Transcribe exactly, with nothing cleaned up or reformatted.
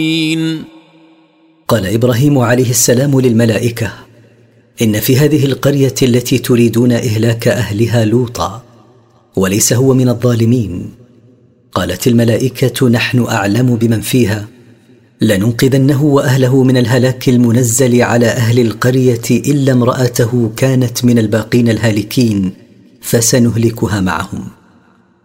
قال إبراهيم عليه السلام للملائكة: إن في هذه القرية التي تريدون إهلاك أهلها لوطا، وليس هو من الظالمين. قالت الملائكة: نحن أعلم بمن فيها، لننقذنه وأهله من الهلاك المنزل على أهل القرية إلا امرأته كانت من الباقين الهالكين، فسنهلكها معهم.